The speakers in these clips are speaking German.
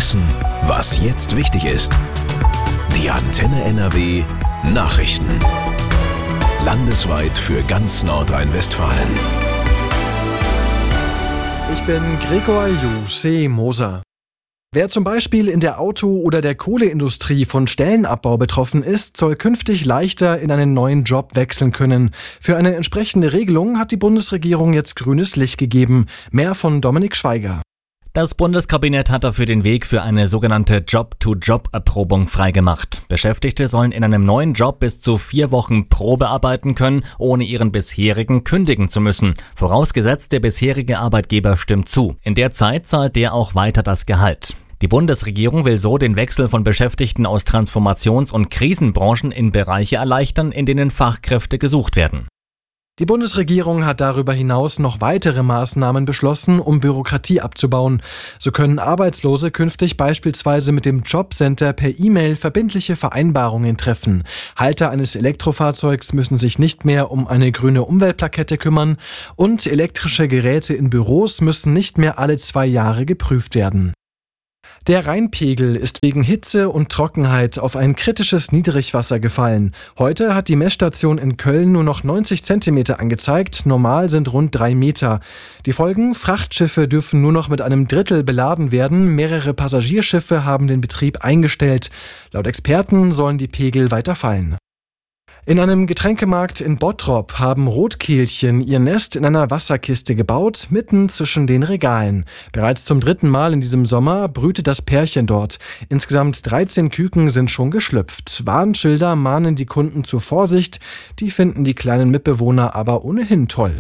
Wissen, was jetzt wichtig ist. Die Antenne NRW Nachrichten. Landesweit für ganz Nordrhein-Westfalen. Ich bin Gregor Moser. Wer zum Beispiel in der Auto- oder der Kohleindustrie von Stellenabbau betroffen ist, soll künftig leichter in einen neuen Job wechseln können. Für eine entsprechende Regelung hat die Bundesregierung jetzt grünes Licht gegeben. Mehr von Dominik Schweiger. Das Bundeskabinett hat dafür den Weg für eine sogenannte Job-to-Job-Erprobung freigemacht. Beschäftigte sollen in einem neuen Job bis zu 4 Wochen Probe arbeiten können, ohne ihren bisherigen kündigen zu müssen. Vorausgesetzt, der bisherige Arbeitgeber stimmt zu. In der Zeit zahlt der auch weiter das Gehalt. Die Bundesregierung will so den Wechsel von Beschäftigten aus Transformations- und Krisenbranchen in Bereiche erleichtern, in denen Fachkräfte gesucht werden. Die Bundesregierung hat darüber hinaus noch weitere Maßnahmen beschlossen, um Bürokratie abzubauen. So können Arbeitslose künftig beispielsweise mit dem Jobcenter per E-Mail verbindliche Vereinbarungen treffen. Halter eines Elektrofahrzeugs müssen sich nicht mehr um eine grüne Umweltplakette kümmern und elektrische Geräte in Büros müssen nicht mehr alle 2 Jahre geprüft werden. Der Rheinpegel ist wegen Hitze und Trockenheit auf ein kritisches Niedrigwasser gefallen. Heute hat die Messstation in Köln nur noch 90 Zentimeter angezeigt, normal sind rund 3 Meter. Die Folgen: Frachtschiffe dürfen nur noch mit einem Drittel beladen werden, mehrere Passagierschiffe haben den Betrieb eingestellt. Laut Experten sollen die Pegel weiter fallen. In einem Getränkemarkt in Bottrop haben Rotkehlchen ihr Nest in einer Wasserkiste gebaut, mitten zwischen den Regalen. Bereits zum 3. Mal in diesem Sommer brütet das Pärchen dort. Insgesamt 13 Küken sind schon geschlüpft. Warnschilder mahnen die Kunden zur Vorsicht, die finden die kleinen Mitbewohner aber ohnehin toll.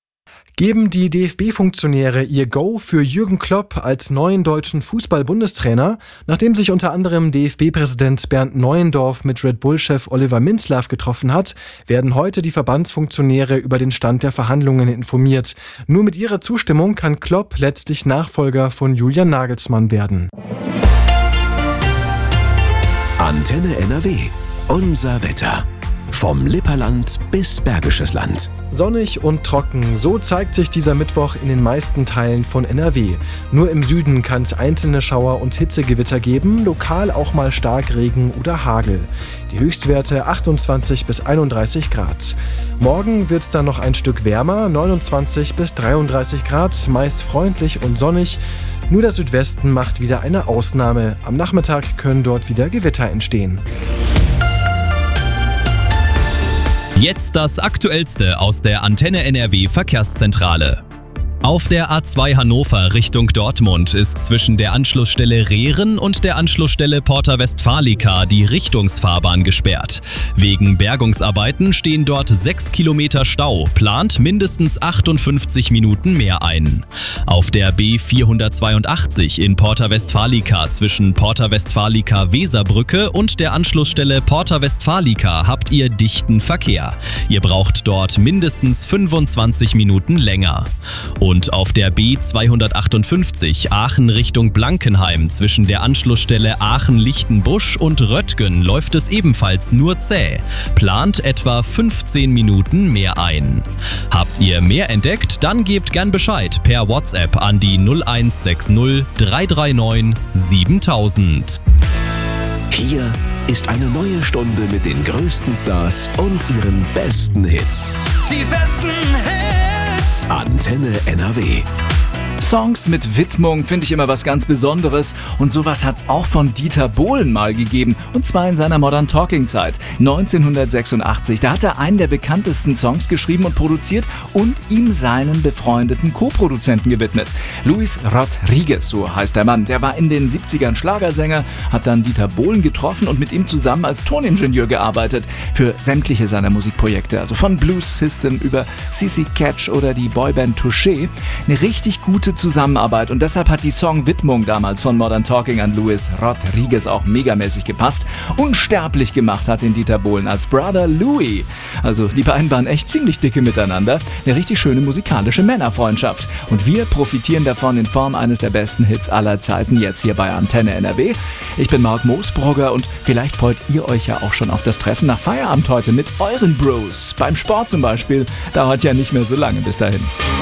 Geben die DFB-Funktionäre ihr Go für Jürgen Klopp als neuen deutschen Fußball-Bundestrainer? Nachdem sich unter anderem DFB-Präsident Bernd Neuendorf mit Red Bull-Chef Oliver Minzlaff getroffen hat, werden heute die Verbandsfunktionäre über den Stand der Verhandlungen informiert. Nur mit ihrer Zustimmung kann Klopp letztlich Nachfolger von Julian Nagelsmann werden. Antenne NRW. Unser Wetter. Vom Lipperland bis Bergisches Land. Sonnig und trocken, so zeigt sich dieser Mittwoch in den meisten Teilen von NRW. Nur im Süden kann es einzelne Schauer und Hitzegewitter geben, lokal auch mal Starkregen oder Hagel. Die Höchstwerte 28 bis 31 Grad. Morgen wird es dann noch ein Stück wärmer, 29 bis 33 Grad, meist freundlich und sonnig. Nur der Südwesten macht wieder eine Ausnahme. Am Nachmittag können dort wieder Gewitter entstehen. Jetzt das Aktuellste aus der Antenne NRW Verkehrszentrale. Auf der A2 Hannover Richtung Dortmund ist zwischen der Anschlussstelle Rehren und der Anschlussstelle Porta Westfalica die Richtungsfahrbahn gesperrt. Wegen Bergungsarbeiten stehen dort 6 Kilometer Stau, plant mindestens 58 Minuten mehr ein. Auf der B482 in Porta Westfalica zwischen Porta Westfalica Weserbrücke und der Anschlussstelle Porta Westfalica habt ihr dichten Verkehr. Ihr braucht dort mindestens 25 Minuten länger. Und auf der B258 Aachen Richtung Blankenheim zwischen der Anschlussstelle Aachen-Lichtenbusch und Röttgen läuft es ebenfalls nur zäh. Plant etwa 15 Minuten mehr ein. Habt ihr mehr entdeckt? Dann gebt gern Bescheid per WhatsApp an die 0160 339 7000. Hier ist eine neue Stunde mit den größten Stars und ihren besten Hits. Die besten Hits! Antenne NRW. Songs mit Widmung finde ich immer was ganz Besonderes und sowas hat's auch von Dieter Bohlen mal gegeben, und zwar in seiner Modern Talking Zeit 1986. Da hat er einen der bekanntesten Songs geschrieben und produziert und ihm seinen befreundeten Co-Produzenten gewidmet. Luis Rodriguez, so heißt der Mann. Der war in den 70ern Schlagersänger, hat dann Dieter Bohlen getroffen und mit ihm zusammen als Toningenieur gearbeitet für sämtliche seiner Musikprojekte, also von Blues System über CC Catch oder die Boyband Touché. Eine richtig gute Zusammenarbeit und deshalb hat die Song-Widmung damals von Modern Talking an Luis Rodriguez auch megamäßig gepasst. Unsterblich gemacht hat ihn Dieter Bohlen als Brother Louie. Also die beiden waren echt ziemlich dicke miteinander. Eine richtig schöne musikalische Männerfreundschaft. Und wir profitieren davon in Form eines der besten Hits aller Zeiten jetzt hier bei Antenne NRW. Ich bin Marc Moosbrugger und vielleicht freut ihr euch ja auch schon auf das Treffen nach Feierabend heute mit euren Bros. Beim Sport zum Beispiel. Dauert ja nicht mehr so lange bis dahin.